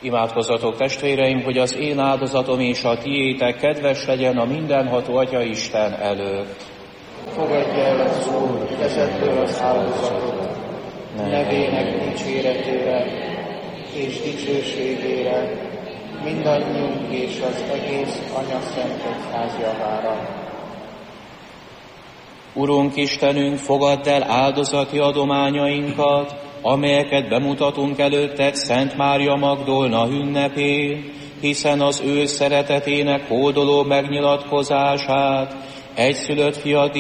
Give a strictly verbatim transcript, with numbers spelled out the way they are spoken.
Imádkozzatok, testvéreim, hogy az én áldozatom és a tiétek kedves legyen a mindenható Atya Isten előtt. Fogadj el az Úr kezedből az áldozatot, nevének dicséretére és dicsőségére, mindannyiunk és az egész Anya-Szent Egyház javára. Urunk Istenünk, fogadd el áldozati adományainkat, amelyeket bemutatunk előtted Szent Mária Magdolna ünnepén, hiszen az ő szeretetének hódoló megnyilatkozását egyszülött fiad